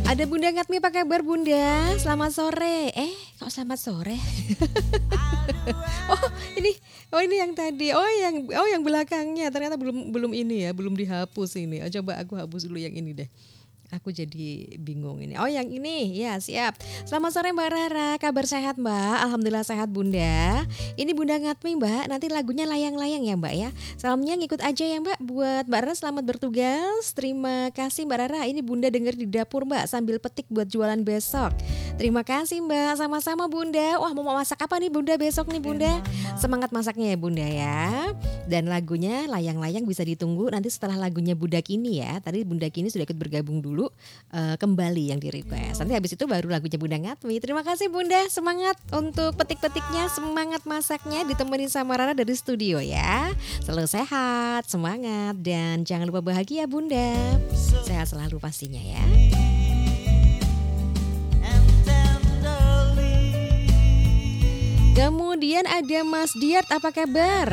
Ada Bunda Ngatmi, apa kabar Bunda? Selamat sore. Kok selamat sore? Oh, ini ini yang tadi. Oh yang belakangnya. Ternyata belum belum ini ya, belum dihapus ini. Coba aku hapus dulu yang ini deh. Aku jadi bingung ini. Oh yang ini, ya siap. Selamat sore Mbak Rara, kabar sehat Mbak? Alhamdulillah sehat Bunda. Ini Bunda Ngatmi Mbak, nanti lagunya layang-layang ya Mbak ya. Salamnya ngikut aja ya Mbak, buat Mbak Rara selamat bertugas. Terima kasih Mbak Rara, ini Bunda denger di dapur Mbak sambil petik buat jualan besok. Terima kasih Mbak, sama-sama Bunda. Wah mau masak apa nih Bunda besok nih Bunda? Semangat masaknya ya Bunda ya. Dan lagunya layang-layang bisa ditunggu nanti setelah lagunya Bunda Kini ya. Tadi Bunda Kini sudah ikut bergabung dulu kembali yang di request. Nanti habis itu baru lagunya Bunda Ngatmi. Terima kasih Bunda, semangat untuk petik-petiknya, semangat masaknya ditemenin sama Rara dari studio ya. Selalu sehat, semangat dan jangan lupa bahagia Bunda. Sehat selalu pastinya ya. Kemudian ada Mas Diart, apa kabar?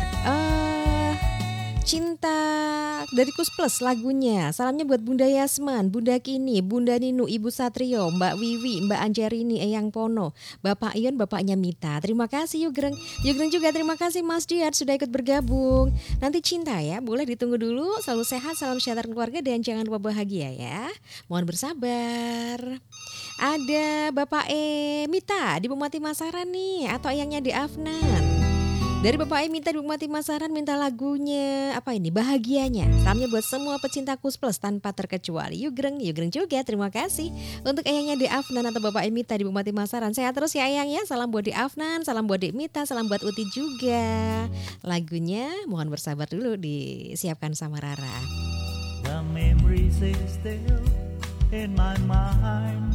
Cinta dari Kus Plus lagunya. Salamnya buat Bunda Yasman, Bunda Kini, Bunda Ninu, Ibu Satrio, Mbak Wiwi, Mbak Anjarini, Eyang Pono, Bapak Ion, Bapaknya Mita. Terima kasih Yugreng. Yugreng juga terima kasih Mas Diat sudah ikut bergabung. Nanti cinta ya, boleh ditunggu dulu. Selalu sehat, salam sejahtera keluarga dan jangan lupa bahagia ya. Mohon bersabar. Ada Bapak Mita di Bupati Masaran nih, atau Eyangnya di Afnan. Dari Bapak Minta di Bupati Masaran minta lagunya apa ini bahagianya. Salamnya buat semua pecinta Kus Plus tanpa terkecuali. Yugreng juga terima kasih. Untuk Eyangnya di Afnan atau Bapak Minta di Bupati Masaran. Sehat terus ya Eyang ya. Salam buat di Afnan, salam buat di Mita, salam buat Uti juga. Lagunya mohon bersabar dulu disiapkan sama Rara. The memories is still in my mind,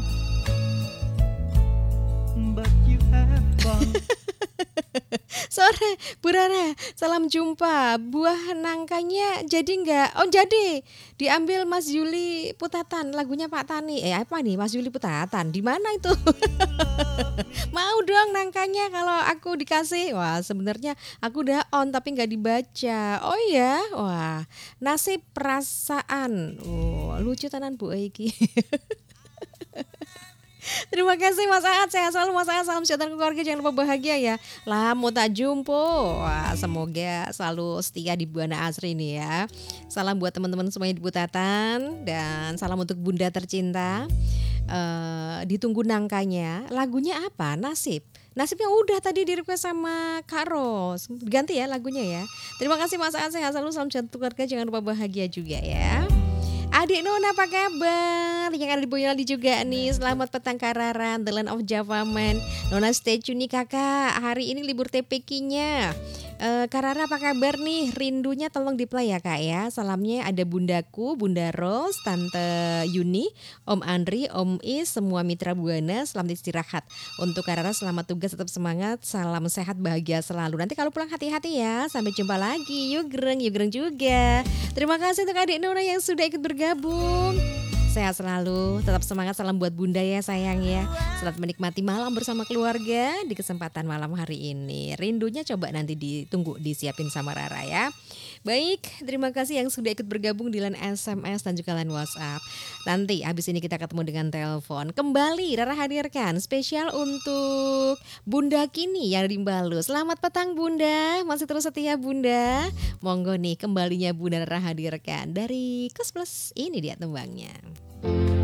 but you have gone. Sore Bu Rara, salam jumpa. Buah nangkanya jadi nggak? Oh jadi, diambil Mas Yuli Putatan, lagunya Pak Tani. Apa nih Mas Yuli Putatan? Di mana itu? Mau dong nangkanya kalau aku dikasih. Wah sebenarnya aku udah on tapi nggak dibaca. Oh iya, wah nasib perasaan. Lucu tenan Bu Eiki. Terima kasih Mas Aat, sehat selalu Mas Aat, salam sejahtera keluarga, jangan lupa bahagia ya. Lama tak jumpa. Wah, semoga selalu setia di Buana Asri ini ya. Salam buat teman-teman semuanya di Butatan dan salam untuk Bunda tercinta. Ditunggu nangkanya. Lagunya apa? Nasib. Nasibnya udah tadi di request sama Kak Ros. Ganti ya lagunya ya. Terima kasih Mas Aat, sehat selalu, salam sejahtera keluarga, jangan lupa bahagia juga ya. Adik Nona apa kabar? Yang ada di Boyolali juga nih. Selamat petang Kararan, The Land of Java Man. Nona stay tune nih kakak. Hari ini libur TPK-nya. Karara apa kabar nih? Rindunya tolong di-play ya kak ya. Salamnya ada bundaku, Bunda Ros, Tante Yuni, Om Andri, Om Is, semua mitra Buana. Selamat istirahat. Untuk Karara selamat tugas, tetap semangat. Salam sehat, bahagia selalu. Nanti kalau pulang hati-hati ya. Sampai jumpa lagi. Yugreng juga. Terima kasih untuk adik Nona yang sudah ikut bergabung. Sehat selalu, tetap semangat, salam buat Bunda ya sayang ya. Selamat menikmati malam bersama keluarga di kesempatan malam hari ini. Rindunya coba nanti ditunggu disiapin sama Rara ya. Baik, terima kasih yang sudah ikut bergabung di line SMS dan juga line WhatsApp. Nanti habis ini kita ketemu dengan telepon. Kembali Rara hadirkan spesial untuk Bunda Kini yang rimbalu. Selamat petang Bunda, masih terus setia Bunda. Monggo nih kembalinya Bunda Rara hadirkan dari Kus Plus. Ini dia tembangnya.